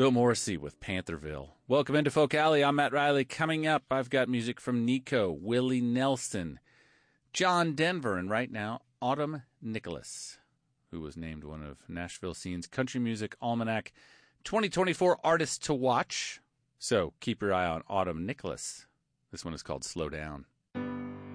Bill Morrissey with Pantherville. Welcome into Folk Alley. I'm Matt Riley. Coming up, I've got music from Nico, Willie Nelson, John Denver, and right now, Autumn Nicholas, who was named one of Nashville Scene's Country Music Almanac 2024 Artists to Watch. So keep your eye on Autumn Nicholas. This one is called Slow Down.